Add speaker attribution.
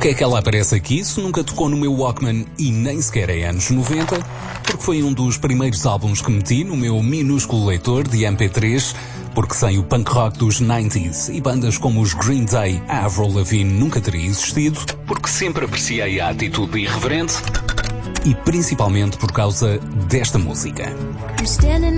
Speaker 1: Porque é que ela aparece aqui se nunca tocou no meu Walkman e nem sequer é anos 90? Porque foi um dos primeiros álbuns que meti no meu minúsculo leitor de MP3, porque sem o punk rock dos 90s e bandas como os Green Day, a Avril Lavigne nunca teria existido, porque sempre apreciei a atitude irreverente e principalmente por causa desta música.